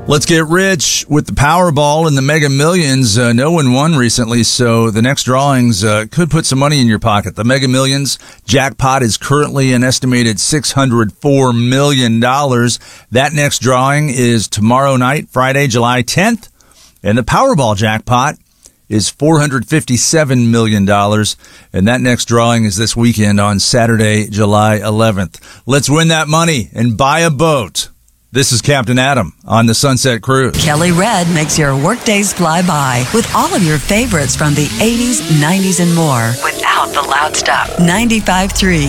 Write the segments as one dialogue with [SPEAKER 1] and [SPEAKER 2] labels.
[SPEAKER 1] Let's get rich with the Powerball and the Mega Millions. No one won recently, so the next drawings could put some money in your pocket. The Mega Millions jackpot is currently an estimated $604 million. That next drawing is tomorrow night, Friday, July 10th. And the Powerball jackpot is $457 million. And that next drawing is this weekend on Saturday, July 11th. Let's win that money and buy a boat. This is Captain Adam on the Sunset Cruise.
[SPEAKER 2] Kelly Red makes your workdays fly by with all of your favorites from the 80s, 90s, and more without the loud stuff. 95.3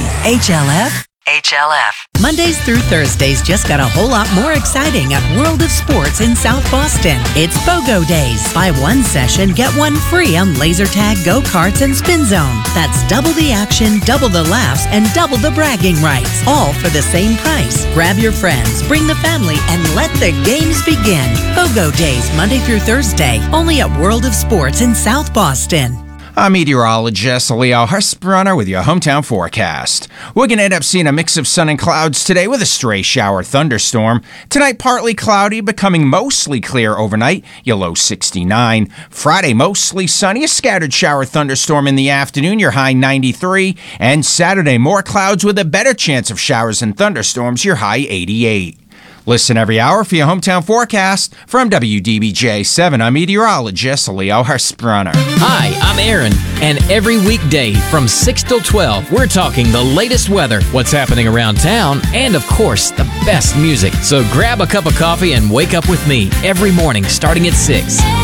[SPEAKER 2] HLF.
[SPEAKER 3] Mondays through Thursdays just got a whole lot more exciting at World of Sports in South Boston. It's BOGO Days. Buy one session, get one free on laser tag, go-karts, and spin zone. That's double the action, double the laughs, and double the bragging rights. All for the same price. Grab your friends, bring the family, and let the games begin. BOGO Days, Monday through Thursday, only at World of Sports in South Boston.
[SPEAKER 4] I'm meteorologist Leo Husbrunner with your hometown forecast. We're going to end up seeing a mix of sun and clouds today with a stray shower thunderstorm. Tonight, partly cloudy, becoming mostly clear overnight, your low 69. Friday, mostly sunny, a scattered shower thunderstorm in the afternoon, your high 93. And Saturday, more clouds with a better chance of showers and thunderstorms, your high 88. Listen every hour for your hometown forecast. From WDBJ7, I'm meteorologist Leo Husbrunner.
[SPEAKER 5] Hi, I'm Aaron, and every weekday from 6 till 12, we're talking the latest weather, what's happening around town, and of course, the best music. So grab a cup of coffee and wake up with me every morning starting at 6.